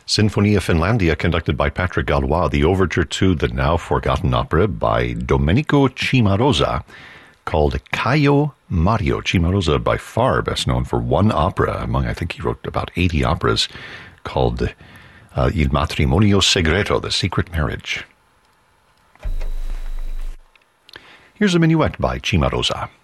Sinfonia Finlandia, conducted by Patrick Gallois, the overture to the now forgotten opera by Domenico Cimarosa, called Caio Mario. Cimarosa, by far best known for one opera among, I think he wrote about 80 operas, called Il Matrimonio Segreto, The Secret Marriage. Here's a minuet by Cimarosa.